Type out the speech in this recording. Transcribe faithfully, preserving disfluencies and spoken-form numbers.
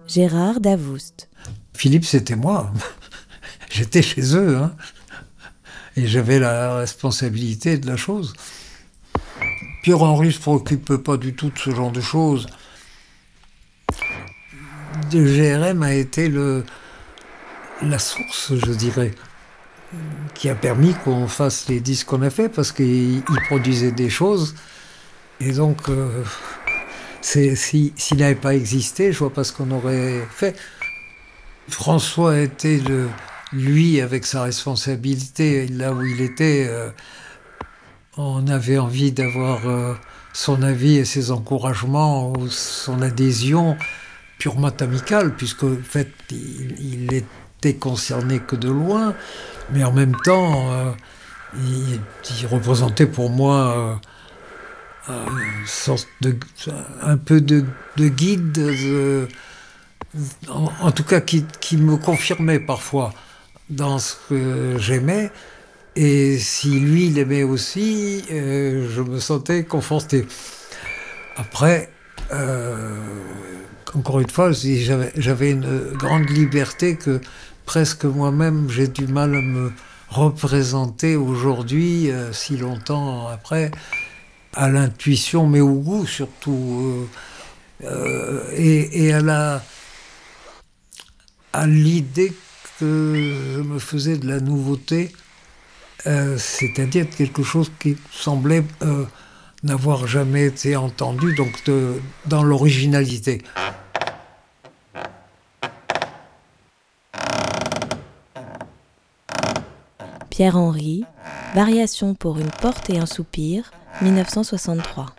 Gérard Davoust. Philippe, c'était moi. J'étais chez eux, hein. Et j'avais la responsabilité de la chose. Pierre-Henri ne se préoccupait pas du tout de ce genre de choses. Le G R M a été le, la source, je dirais, qui a permis qu'on fasse les disques qu'on a fait, parce qu'il produisait des choses. Et donc, euh, c'est, si, s'il n'avait pas existé, je vois pas ce qu'on aurait fait. François était, le, lui, avec sa responsabilité, là où il était, euh, on avait envie d'avoir euh, son avis et ses encouragements, ou son adhésion purement amicale, puisque en fait, il, il était concerné que de loin, mais en même temps, euh, il, il représentait pour moi euh, une sorte de, un peu de, de guide, de, en, en tout cas qui, qui me confirmait parfois dans ce que j'aimais. Et si lui il aimait aussi, euh, je me sentais conforté. Après, euh, encore une fois, j'avais, j'avais une grande liberté que presque moi-même j'ai du mal à me représenter aujourd'hui, euh, si longtemps après, à l'intuition, mais au goût surtout, euh, euh, et, et à la, à l'idée que je me faisais de la nouveauté. Euh, c'est-à-dire quelque chose qui semblait euh, n'avoir jamais été entendu, donc de, dans l'originalité. Pierre-Henri, Variation pour une porte et un soupir, mille neuf cent soixante-trois.